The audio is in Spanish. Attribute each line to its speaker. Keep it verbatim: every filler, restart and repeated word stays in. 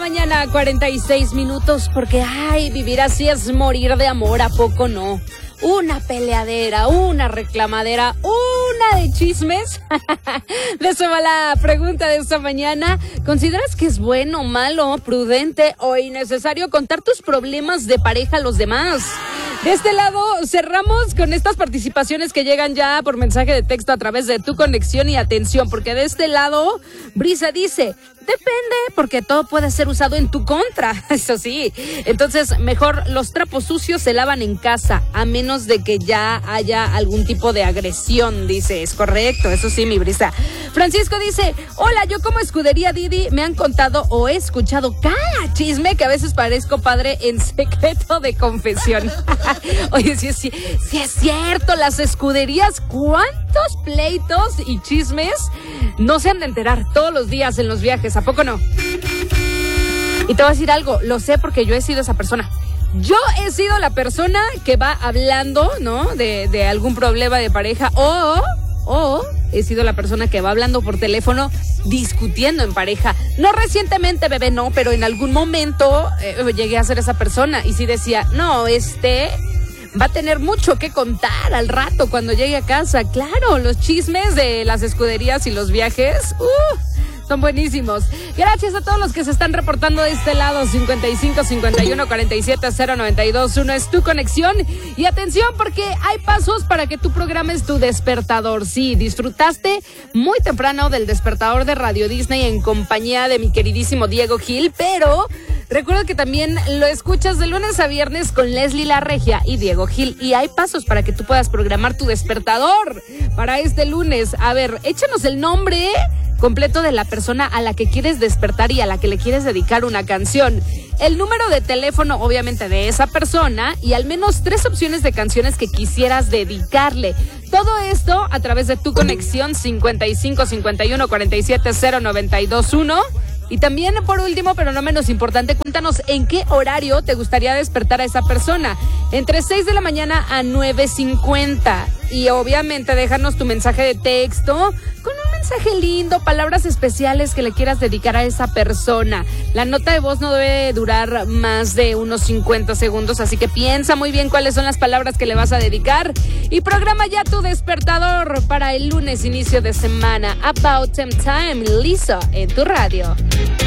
Speaker 1: mañana, cuarenta y seis minutos, porque, ay, vivir así es morir de amor, ¿a poco no? Una peleadera, una reclamadera, una de chismes. De eso va la pregunta de esta mañana. ¿Consideras que es bueno, malo, prudente o innecesario contar tus problemas de pareja a los demás? De este lado, cerramos con estas participaciones que llegan ya por mensaje de texto a través de Tu Conexión y Atención, porque de este lado, Brisa dice, depende, porque todo puede ser usado en tu contra, eso sí. Entonces, mejor los trapos sucios se lavan en casa, a menos de que ya haya algún tipo de agresión, dice. Es correcto, eso sí, mi Brisa. Francisco dice, hola, yo como escudería Didi me han contado o he escuchado cada chisme que a veces parezco padre en secreto de confesión. Oye, sí, sí, sí es cierto, las escuderías, ¿cuántos pleitos y chismes no se han de enterar todos los días en los viajes? ¿A poco no? Y te voy a decir algo, lo sé porque yo he sido esa persona. Yo he sido la persona que va hablando, ¿no? De, de algún problema de pareja o, o he sido la persona que va hablando por teléfono discutiendo en pareja. No recientemente, bebé, no, pero en algún momento eh, llegué a ser esa persona y sí decía, no, este va a tener mucho que contar al rato cuando llegue a casa. Claro, los chismes de las escuderías y los viajes, uh, son buenísimos. Gracias a todos los que se están reportando de este lado. cincuenta y cinco, cincuenta y uno, cuarenta y siete, cero noventa y dos uno es Tu Conexión. Y atención, porque hay pasos para que tú programes tu despertador. Sí, disfrutaste muy temprano del despertador de Radio Disney en compañía de mi queridísimo Diego Gil, pero recuerda que también lo escuchas de lunes a viernes con Leslie La Regia y Diego Gil. Y hay pasos para que tú puedas programar tu despertador para este lunes. A ver, échanos el nombre completo de la persona a la que quieres despertar y a la que le quieres dedicar una canción. El número de teléfono, obviamente, de esa persona y al menos tres opciones de canciones que quisieras dedicarle. Todo esto a través de Tu Conexión cincuenta y cinco, cincuenta y uno, cuarenta y siete, cero noventa y dos uno. Y también, por último, pero no menos importante, cuéntanos en qué horario te gustaría despertar a esa persona. Entre seis de la mañana a nueve cincuenta. Y obviamente déjanos tu mensaje de texto con un mensaje lindo, palabras especiales que le quieras dedicar a esa persona. La nota de voz no debe durar más de unos cincuenta segundos, así que piensa muy bien cuáles son las palabras que le vas a dedicar y programa ya tu despertador para el lunes, inicio de semana. About Them Time, Lisa, en tu radio.